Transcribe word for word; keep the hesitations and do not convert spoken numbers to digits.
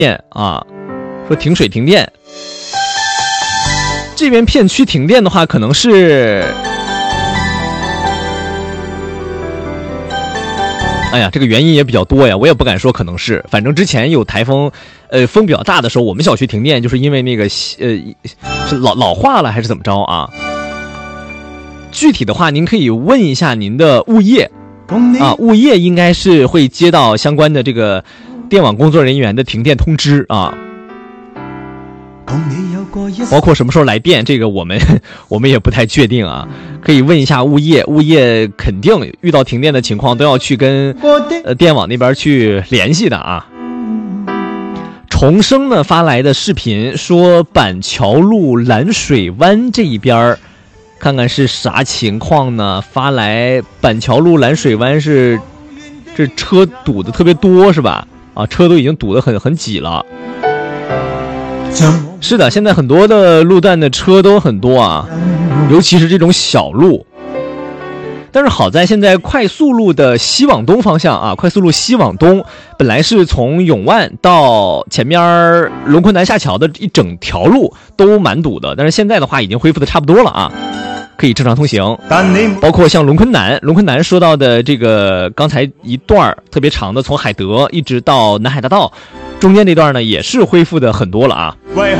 电啊，说停水停电。这边片区停电的话，可能是，哎呀，这个原因也比较多呀，我也不敢说可能是，反正之前有台风，呃，风比较大的时候，我们小区停电，就是因为那个呃是老老化了还是怎么着啊？具体的话，您可以问一下您的物业啊，物业应该是会接到相关的这个电网工作人员的停电通知啊。包括什么时候来电，这个我们我们也不太确定啊，可以问一下物业，物业肯定遇到停电的情况都要去跟呃电网那边去联系的啊。重生呢发来的视频说板桥路蓝水湾这一边，看看是啥情况呢？发来板桥路蓝水湾是这车堵的特别多是吧？啊，车都已经堵得很很挤了。是的，现在很多的路段的车都很多啊，尤其是这种小路。但是好在现在快速路的西往东方向啊，快速路西往东，本来是从永万到前面龙昆南下桥的一整条路都蛮堵的，但是现在的话已经恢复的差不多了啊，可以正常通行。包括像龙昆南，龙昆南说到的这个刚才一段特别长的，从海德一直到南海大道。中间这段呢也是恢复的很多了啊。